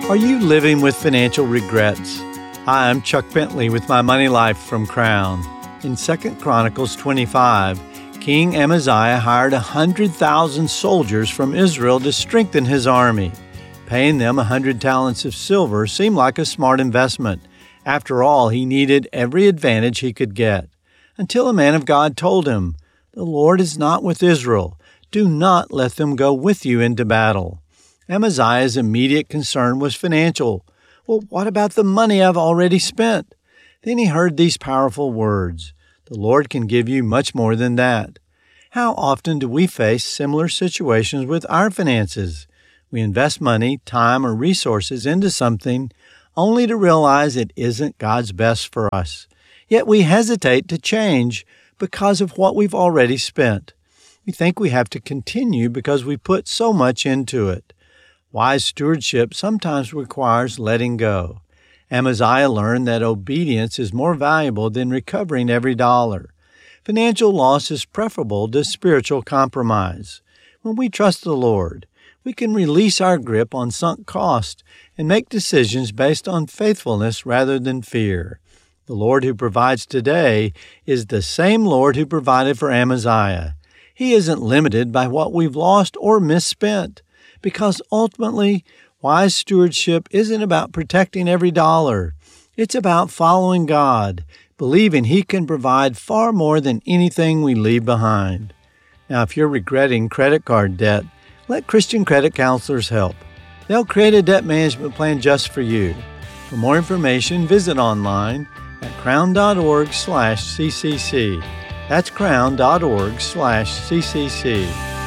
Are you living with financial regrets? Hi, I'm Chuck Bentley with My Money Life from Crown. In 2 Chronicles 25, King Amaziah hired 100,000 soldiers from Israel to strengthen his army. Paying them 100 talents of silver seemed like a smart investment. After all, he needed every advantage he could get. Until a man of God told him, "The Lord is not with Israel. Do not let them go with you into battle." Amaziah's immediate concern was financial. Well, what about the money I've already spent? Then he heard these powerful words, "The Lord can give you much more than that." How often do we face similar situations with our finances? We invest money, time, or resources into something only to realize it isn't God's best for us. Yet we hesitate to change because of what we've already spent. We think we have to continue because we put so much into it. Wise stewardship sometimes requires letting go. Amaziah learned that obedience is more valuable than recovering every dollar. Financial loss is preferable to spiritual compromise. When we trust the Lord, we can release our grip on sunk cost and make decisions based on faithfulness rather than fear. The Lord who provides today is the same Lord who provided for Amaziah. He isn't limited by what we've lost or misspent, because ultimately, wise stewardship isn't about protecting every dollar. It's about following God, believing He can provide far more than anything we leave behind. Now, if you're regretting credit card debt, let Christian credit counselors help. They'll create a debt management plan just for you. For more information, visit online at crown.org/CCC. That's crown.org/CCC.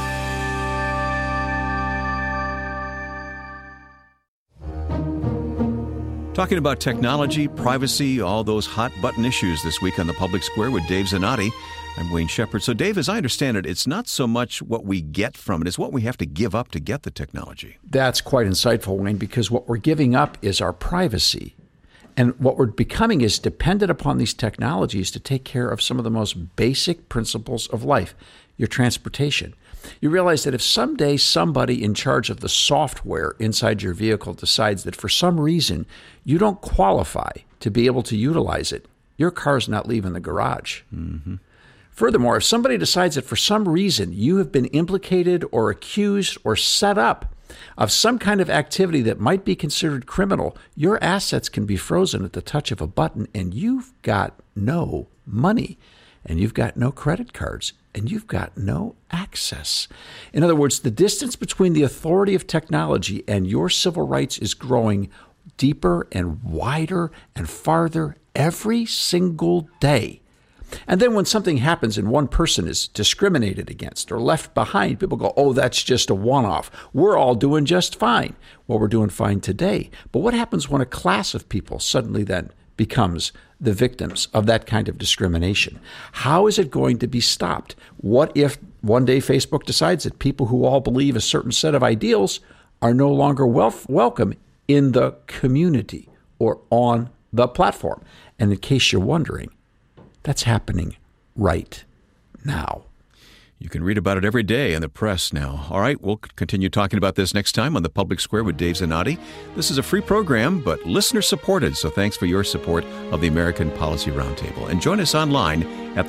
Talking about technology, privacy, all those hot-button issues this week on the Public Square with Dave Zanotti. I'm Wayne Shepherd. So, Dave, as I understand it, it's not so much what we get from it, it's what we have to give up to get the technology. That's quite insightful, Wayne, because what we're giving up is our privacy. And what we're becoming is dependent upon these technologies to take care of some of the most basic principles of life, your transportation. You realize that if someday somebody in charge of the software inside your vehicle decides that for some reason you don't qualify to be able to utilize it, your car's not leaving the garage. Mm-hmm. Furthermore, if somebody decides that for some reason you have been implicated or accused or set up of some kind of activity that might be considered criminal, your assets can be frozen at the touch of a button, and you've got no money, and you've got no credit cards, and you've got no access. In other words, the distance between the authority of technology and your civil rights is growing deeper and wider and farther every single day. And then when something happens and one person is discriminated against or left behind, people go, "Oh, that's just a one-off. We're all doing just fine." Well, we're doing fine today. But what happens when a class of people suddenly then becomes the victims of that kind of discrimination? How is it going to be stopped? What if one day Facebook decides that people who all believe a certain set of ideals are no longer welcome in the community or on the platform? And in case you're wondering, that's happening right now. You can read about it every day in the press now. All right, we'll continue talking about this next time on the Public Square with Dave Zanotti. This is a free program, but listener-supported, so thanks for your support of the American Policy Roundtable. And join us online at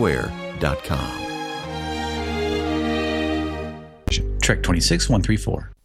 thepublicsquare.com. Trek 26134.